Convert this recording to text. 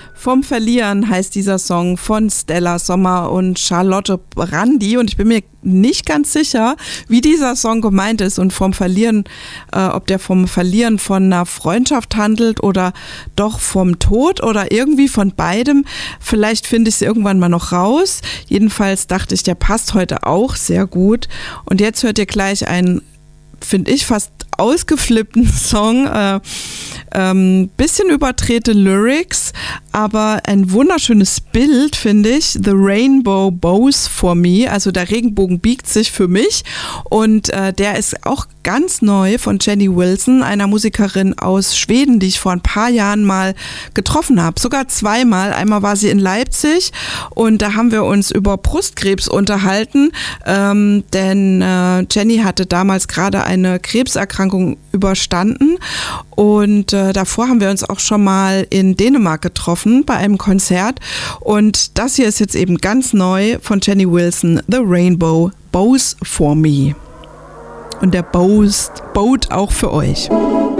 Vom Verlieren heißt dieser Song von Stella Sommer und Charlotte Brandy und ich bin mir nicht ganz sicher, wie dieser Song gemeint ist und vom Verlieren, ob der vom Verlieren von einer Freundschaft handelt oder doch vom Tod oder irgendwie von beidem. Vielleicht finde ich es irgendwann mal noch raus. Jedenfalls dachte ich, der passt heute auch sehr gut. Und jetzt hört ihr gleich einen, finde ich, fast ausgeflippten Song, bisschen überdrehte Lyrics, aber ein wunderschönes Bild, finde ich. The Rainbow Bows for me, also der Regenbogen biegt sich für mich und der ist auch ganz neu von Jenny Wilson, einer Musikerin aus Schweden, die ich vor ein paar Jahren mal getroffen habe, sogar zweimal. Einmal war sie in Leipzig und da haben wir uns über Brustkrebs unterhalten, denn Jenny hatte damals gerade eine Krebserkrankung überstanden und davor haben wir uns auch schon mal in Dänemark getroffen bei einem Konzert und das hier ist jetzt eben ganz neu von Jenny Wilson, The Rainbow Bows for Me. Und der bowt auch für euch.